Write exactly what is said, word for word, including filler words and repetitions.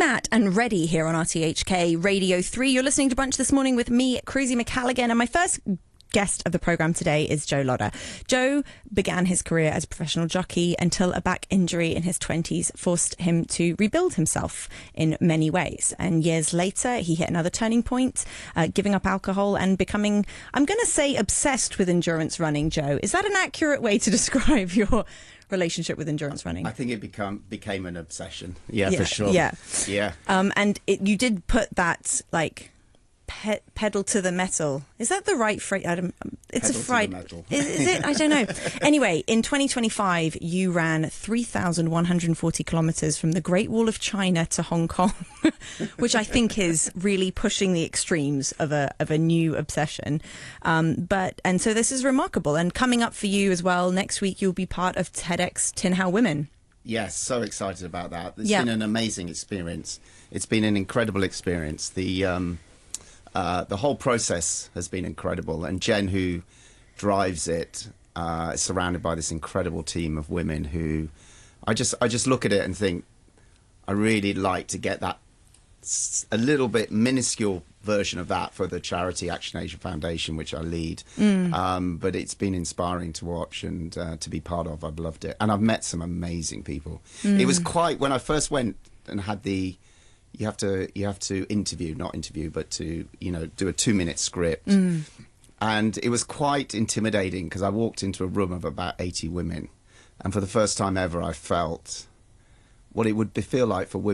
Matt and Ready here on R T H K Radio three. You're listening to Brunch This Morning with me, Cruzy McCalligan, and my first guest of the programme today is Joe Lodder. Joe began his career as a professional jockey until a back injury in his twenties forced him to rebuild himself in many ways. And years later, he hit another turning point, uh, giving up alcohol and becoming, I'm going to say, obsessed with endurance running. Joe, is that an accurate way to describe your relationship with endurance running? I think it become became an obsession. Yeah, yeah for sure. Yeah. Yeah. Um, and it, you did put that, like, Pe- pedal to the metal. Is that the right phrase? I don't, it's pedal a fright. To the metal. Is, is it? I don't know. Anyway, in twenty twenty-five, you ran three thousand one hundred forty kilometres from the Great Wall of China to Hong Kong, which I think is really pushing the extremes of a of a new obsession. Um, but and so this is remarkable. And coming up for you as well, next week you'll be part of TEDx Tin How Women. Yes, so excited about that. It's yeah. been an amazing experience. It's been an incredible experience. The um, Uh, the whole process has been incredible, and Jen, who drives it, uh, is surrounded by this incredible team of women who I just I just look at it and think I really like to get that a little bit minuscule version of that for the charity Action Asia Foundation, which I lead. Mm. Um, but it's been inspiring to watch and uh, to be part of. I've loved it, and I've met some amazing people. Mm. It was quite when I first went and had the. You have to you have to interview, not interview, but to, you know, do a two-minute script. Mm. And it was quite intimidating because I walked into a room of about eighty women. And for the first time ever, I felt what it would be, feel like for women